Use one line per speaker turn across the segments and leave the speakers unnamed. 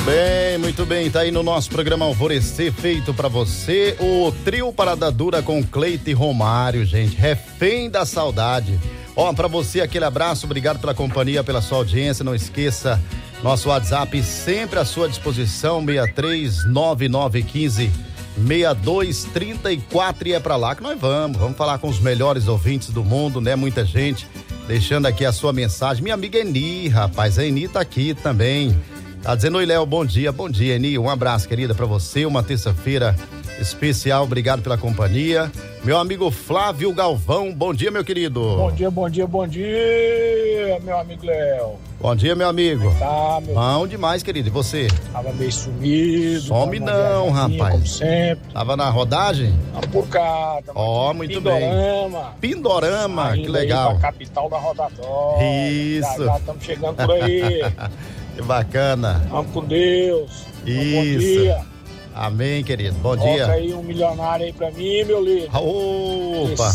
Muito bem, tá aí no nosso programa Alvorecer, feito pra você, o trio Parada Dura com Cleito e Romário, gente, refém da saudade. Ó, pra você aquele abraço, obrigado pela companhia, pela sua audiência, não esqueça, nosso WhatsApp sempre à sua disposição, 6399156234, e é pra lá que nós vamos falar com os melhores ouvintes do mundo, né, muita gente deixando aqui a sua mensagem, minha amiga Eni, rapaz, a Eni tá aqui também. Tá dizendo, oi Léo, bom dia, Eni, um abraço querida pra você, uma terça-feira especial, obrigado pela companhia. Meu amigo Flávio Galvão, bom dia meu querido.
Bom dia, meu amigo Léo.
Bom dia meu amigo.
Tá, meu.
Bom demais querido, e você?
Tava meio sumido.
Some não, rapaz.
Como sempre.
Tava na rodagem?
Tava por cá.
Ó, muito
Pindorama.
bem. Pindorama, que legal.
Aí pra capital da rotatória.
Isso.
Já estamos chegando por aí.
Que bacana.
Vamos com Deus.
Isso.
Bom dia.
Amém, querido. Bom dia.
Coloca aí um milionário aí pra mim, meu líder.
Opa.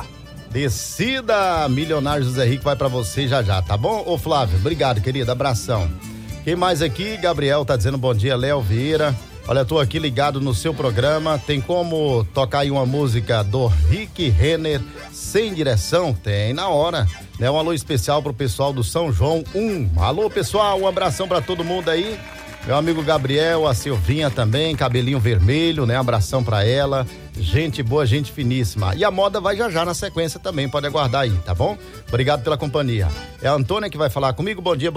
Descida. Milionário José Rico vai pra você já, tá bom? Ô Flávio, obrigado, querido. Abração. Quem mais aqui? Gabriel tá dizendo bom dia, Léo Vieira. Olha, tô aqui ligado no seu programa. Tem como tocar aí uma música do Rick Renner, Sem Direção? Tem, na hora. Né? Um alô especial pro pessoal do São João 1. Alô, pessoal, um abração pra todo mundo aí. Meu amigo Gabriel, a Silvinha também, cabelinho vermelho, né? Abração pra ela. Gente boa, gente finíssima. E a moda vai já na sequência também, pode aguardar aí, tá bom? Obrigado pela companhia. É a Antônia que vai falar comigo. Bom dia.
Bom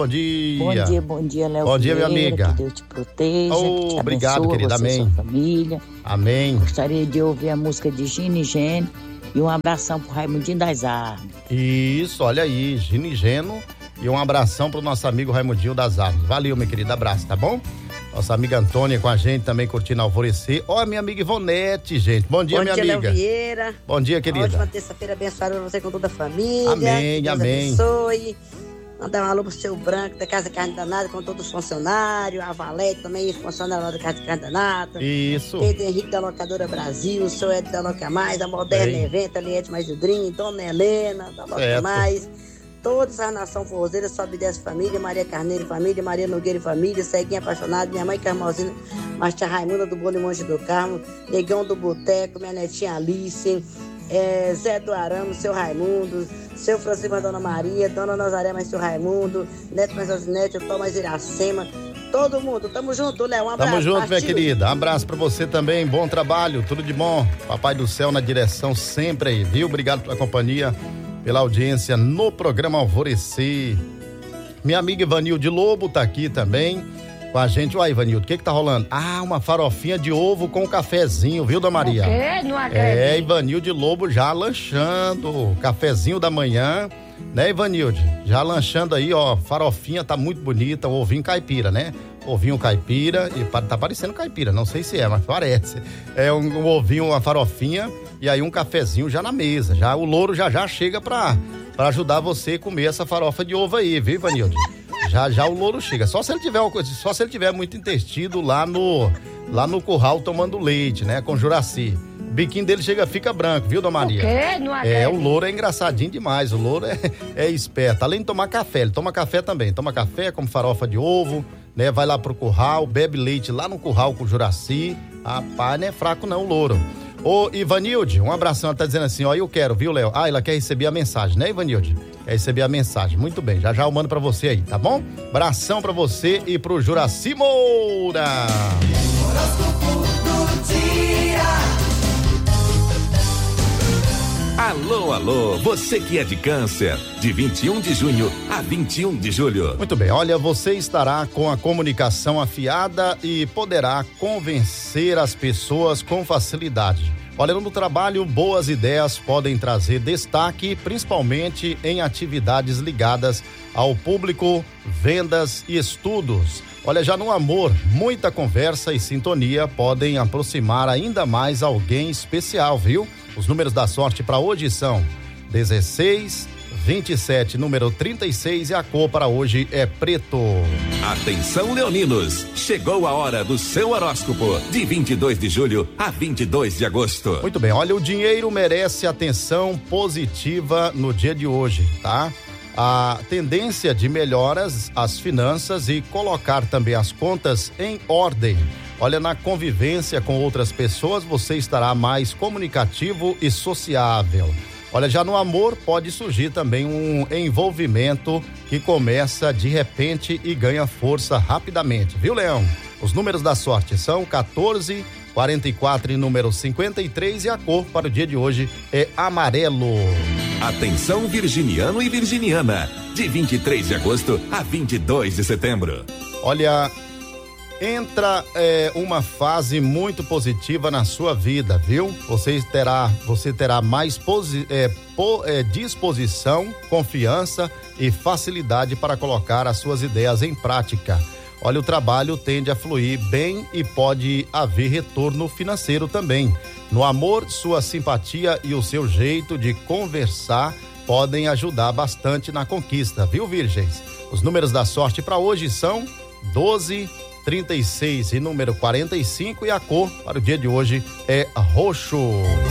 dia, Léo.
Bom dia, minha amiga.
Que Deus te proteja, que te
obrigado,
abençoe,
querida.
você
Amém.
E sua família.
Amém.
Gostaria de ouvir a música de Gino e Geno e um abração pro Raimundinho das Armas.
Isso, olha aí, Gino e Geno. E um abração pro nosso amigo Raimundinho das Armas. Valeu, meu querido, abraço, tá bom? Nossa amiga Antônia com a gente também curtindo Alvorecer. Ó, minha amiga Ivonete, gente. Bom dia, minha amiga.
Bom dia, Léo Vieira.
Bom dia, querida.
Uma ótima terça-feira abençoada pra você com toda a família.
Amém,
Deus
amém.
abençoe. Mandar um alô pro seu Branco da Casa Carne Danada com todos os funcionários. A Valete também, funcionário lá da Casa Carne Danada.
Isso.
Pedro Henrique da Locadora Brasil, o seu Ed da Loca Mais, a Moderna Evento, Eliette Mais Udrim, Dona Helena da Loca Mais. Todos a nação forrozeira, Sobe e Desce Família, Maria Carneiro e Família, Maria Nogueira e Família, Ceguinha Apaixonado, minha mãe Carmozina, Marcia Raimunda do Bolo e Monte do Carmo, Negão do Boteco, minha netinha Alice, Zé do Arame, seu Raimundo, seu Francisco e Dona Maria, Dona Nazaré mais seu Raimundo, Neto mais Osinete, Tomás Iracema, todo mundo, tamo junto, Léo, um abraço.
Tamo junto, minha querida, um abraço pra você também, bom trabalho, tudo de bom, Papai do Céu na direção sempre aí, viu? Obrigado pela companhia, pela audiência no programa Alvorecer. Minha amiga Ivanilde Lobo tá aqui também com a gente. Uai, Ivanilde, o que tá rolando? Ah, uma farofinha de ovo com cafezinho, viu, Dona Maria?
Não acredito.
Ivanilde Lobo já lanchando, cafezinho da manhã, né, Ivanilde? Já lanchando aí, ó, farofinha tá muito bonita, o ovinho caipira, né? Ovinho caipira, e tá parecendo caipira, não sei se é, mas parece. É um ovinho, uma farofinha e aí um cafezinho já na mesa. Já o louro já chega pra ajudar você a comer essa farofa de ovo aí, viu, Ivanilde? Já o louro chega. Só se ele tiver muito intestino lá no curral tomando leite, né, com Juraci. O biquinho dele fica branco, viu, Dona Maria?
O quê? Não acredito.
O louro é engraçadinho demais, o louro é esperto. Além de tomar café, ele toma café também. Toma café, come farofa de ovo, né? Vai lá pro curral, bebe leite lá no curral com o Juraci. Rapaz, não é fraco não, o louro. Ô, Ivanilde, um abração, ela tá dizendo assim, ó, eu quero, viu, Léo? Ah, ela quer receber a mensagem, né, Ivanilde? Quer receber a mensagem, muito bem, já eu mando pra você aí, tá bom? Abração pra você e pro Juraci Moura.
Horóscopo do dia. Alô, você que é de Câncer, de 21 de junho a 21 de julho.
Muito bem, olha, você estará com a comunicação afiada e poderá convencer as pessoas com facilidade. Olha, no trabalho, boas ideias podem trazer destaque, principalmente em atividades ligadas ao público, vendas e estudos. Olha, já no amor, muita conversa e sintonia podem aproximar ainda mais alguém especial, viu? Os números da sorte para hoje são 16, 27, número 36 e a cor para hoje é preto.
Atenção, leoninos, chegou a hora do seu horóscopo, de 22 de julho a 22 de agosto.
Muito bem, olha, o dinheiro merece atenção positiva no dia de hoje, tá? a tendência de melhoras às finanças e colocar também as contas em ordem. Olha, na convivência com outras pessoas, você estará mais comunicativo e sociável. Olha, já no amor pode surgir também um envolvimento que começa de repente e ganha força rapidamente, viu, Leão? Os números da sorte são 14, 44 e número 53 e a cor para o dia de hoje é amarelo.
Atenção virginiano e virginiana, de 23 de agosto a 22 de setembro.
Olha, entra uma fase muito positiva na sua vida, viu? Você terá mais disposição, confiança e facilidade para colocar as suas ideias em prática. Olha, o trabalho tende a fluir bem e pode haver retorno financeiro também. No amor, sua simpatia e o seu jeito de conversar podem ajudar bastante na conquista, viu, virgens? Os números da sorte para hoje são 12, 36 e número 45 e a cor para o dia de hoje é roxo.